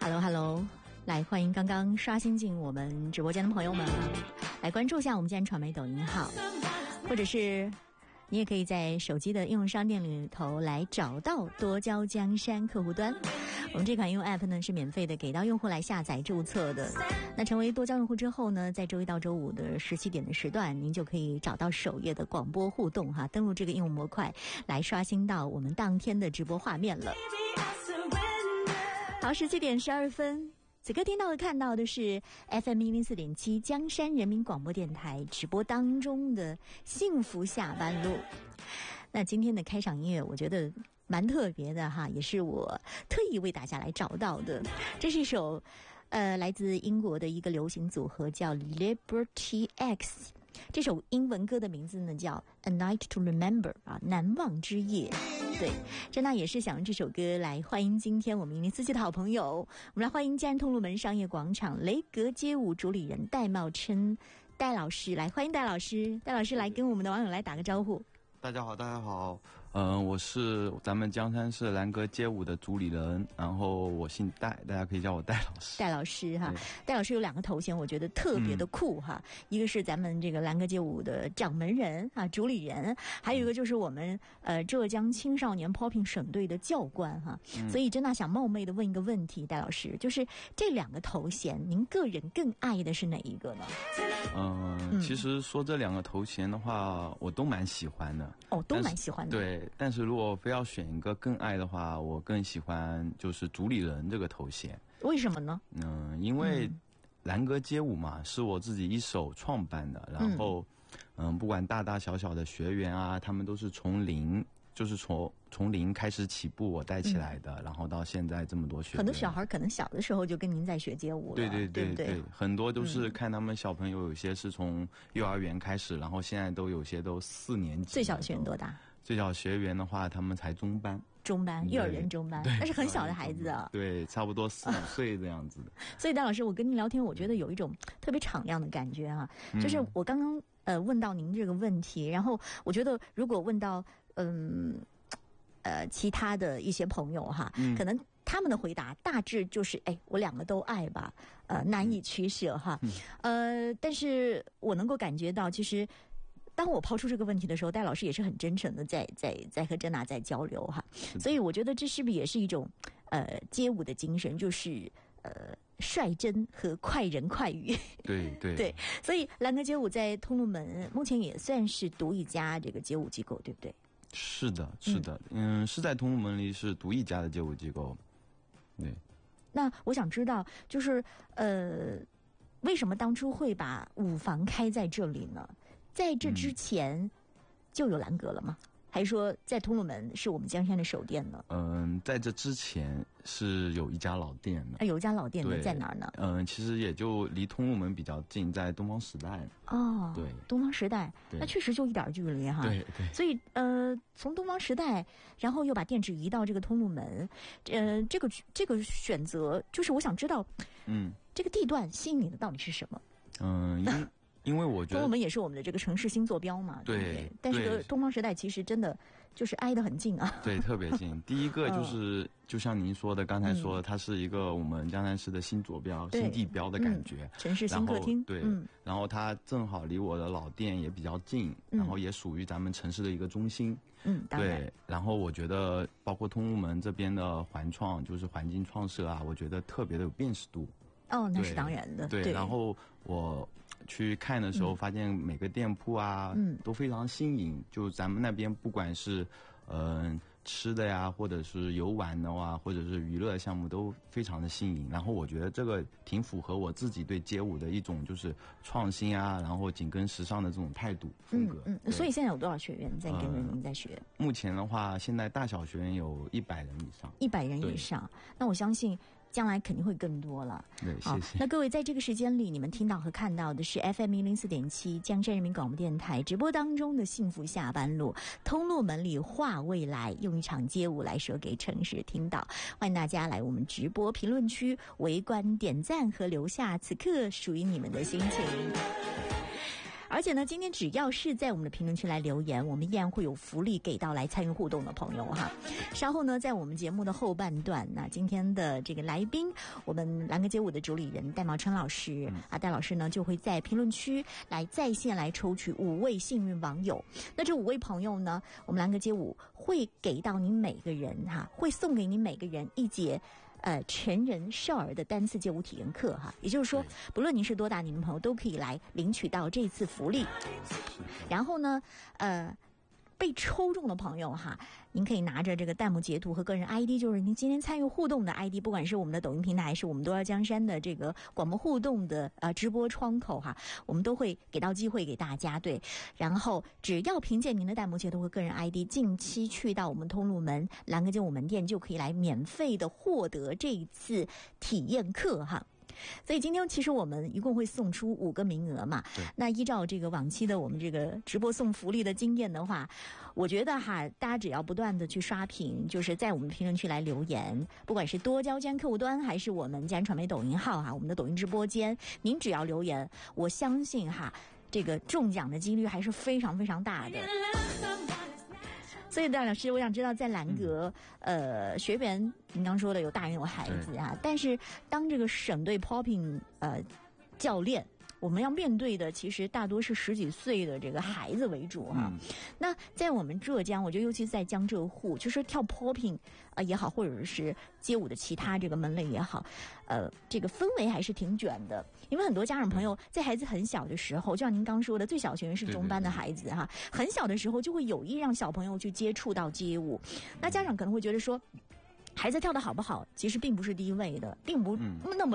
Hello， 来欢迎刚刚刷新进我们直播间的朋友们，来关注一下我们今天传媒抖音号，或者是你也可以在手机的应用商店里头来找到多焦江山客户端。我们这款应用 App 呢是免费的，给到用户来下载注册的。那成为多焦用户之后呢，在周一到周五的17点的时段，您就可以找到首页的广播互动哈，登录这个应用模块来刷新到我们当天的直播画面了。好，17点12分，此刻听到和看到的是 FM104.7 江山人民广播电台直播当中的幸福下班路。那今天的开场音乐我觉得蛮特别的哈，也是我特意为大家来找到的。这是一首来自英国的一个流行组合叫 Liberty X， 这首英文歌的名字呢叫 A Night to Remember 啊，难忘之夜。对，珍娜也是想用这首歌来欢迎今天我们104的好朋友，我们来欢迎嘉安通路门商业广场雷格街舞主理人戴茂琛戴老师，来欢迎戴老师。戴老师来跟我们的网友来打个招呼。 大家好，大家好，我是咱们江山市兰阁街舞的主理人，然后我姓戴，大家可以叫我戴老师。 戴老师哈，戴老师有2个头衔，我觉得特别的酷哈。一个是咱们这个兰阁街舞的掌门人啊，主理人，还有一个就是我们浙江青少年 Popping 省队的教官哈。所以真的想冒昧的问一个问题，戴老师，就是这2个头衔，您个人更爱的是哪一个呢？ 其实说这2个头衔的话，我都蛮喜欢的。 哦，都蛮喜欢的。 对，但是如果非要选一个更爱的话，我更喜欢就是主理人这个头衔。 为什么呢？ 因为兰阁街舞嘛，是我自己一手创办的，然后不管大大小小的学员啊，他们都是从零。就是从零开始起步，我带起来的，然后到现在这么多学员。 很多小孩可能小的时候就跟您在学街舞了，对， 很多都是看他们小朋友，有些是从幼儿园开始，然后现在都有些都4年级。 最小学员多大？ 最小学员的话，他们才中班， 幼儿园中班，那是很小的孩子啊。 对，差不多4、5岁这样子的。 所以戴老师，我跟您聊天，我觉得有一种特别敞亮的感觉啊。就是我刚刚问到您这个问题，然后我觉得如果问到其他的一些朋友哈，可能他们的回答大致就是我2个都爱吧，难以取舍哈。但是我能够感觉到，其实当我抛出这个问题的时候，戴老师也是很真诚的在和珍娜在交流哈。所以我觉得这是不是也是一种街舞的精神，就是率真和快人快语。对，所以兰阁街舞在通路门目前也算是独一家这个街舞机构，对不对？ 是的，是在通路门里是独一家的街舞机构。对。 那我想知道，就是为什么当初会把舞房开在这里呢？在这之前就有兰阁了吗？还是说在通路门是我们江山的首店呢？ 在这之前是有一家老店的。 有一家老店的在哪儿呢？ 其实也就离通路门比较近，在东方时代。 哦， 对， 东方时代，那确实就一点距离哈。 对。 所以从东方时代，然后又把店址移到这个通路门，这个选择，就是我想知道，这个地段吸引你的到底是什么？ 因为我觉得通路门也是我们的这个城市新坐标嘛，对不对？但是东方时代其实真的就是挨得很近啊， 对，特别近。第一个就是就像您说的，刚才说的，它是一个我们江南市的新坐标、新地标的感觉， 城市新客厅。 对，然后它正好离我的老店也比较近，然后也属于咱们城市的一个中心。对。然后我觉得，包括通路门这边的环创，就是环境创设啊，我觉得特别的有辨识度。 哦，那是当然的。 对，然后我去看的时候，发现每个店铺啊，都非常新颖。就咱们那边不管是吃的呀，或者是游玩的啊，或者是娱乐项目，都非常的新颖。然后我觉得这个挺符合我自己对街舞的一种就是创新啊，然后紧跟时尚的这种态度风格。 所以现在有多少学员在跟着您在学？ 目前的话，现在大小学员有100人以上。 100人以上，那我相信将来肯定会更多了。 对，谢谢。 那各位在这个时间里，你们听到和看到的是 FM104.7 江山人民广播电台直播当中的幸福下班路，通路门里话未来，用一场街舞来说给城市听到。欢迎大家来我们直播评论区围观、点赞和留下此刻属于你们的心情。 而且呢，今天只要是在我们的评论区来留言，我们依然会有福利给到来参与互动的朋友哈。稍后呢，在我们节目的后半段，那今天的这个来宾，我们蓝歌街舞的主理人戴茂春老师戴老师呢就会在评论区来在线来抽取5位幸运网友。那这5位朋友呢，我们蓝歌街舞会给到你每个人会送给你每个人一节成人少儿的单次街舞体验课哈，也就是说，不论您是多大年龄朋友，都可以来领取到这次福利。然后呢，被抽中的朋友您可以拿着这个弹幕截图和个人 ID， 就是您今天参与互动的 ID， 不管是我们的抖音平台，还是我们多聊江山的这个广播互动的直播窗口我们都会给到机会给大家。对，然后只要凭借您的弹幕截图和个人 ID， 近期去到我们通路门蓝歌街舞门店，就可以来免费的获得这一次体验课所以今天其实我们一共会送出5个名额嘛。那依照这个往期的我们这个直播送福利的经验的话，我觉得大家只要不断的去刷屏，就是在我们评论区来留言，不管是多交江客户端还是我们江传媒抖音号我们的抖音直播间，您只要留言，我相信这个中奖的几率还是非常非常大的。所以戴老师，我想知道在蓝阁学员您刚说的有大人有孩子但是当这个省队 popping 教练，我们要面对的其实大多是10几岁的这个孩子为主那在我们浙江，我觉得尤其是在江浙沪，就是跳 popping 也好，或者是街舞的其他这个门类也好，这个氛围还是挺卷的。因为很多家长朋友在孩子很小的时候，就像您刚说的，最小学员是中班的孩子很小的时候就会有意让小朋友去接触到街舞。那家长可能会觉得说，孩子跳得好不好，其实并不是第一位的，并不那么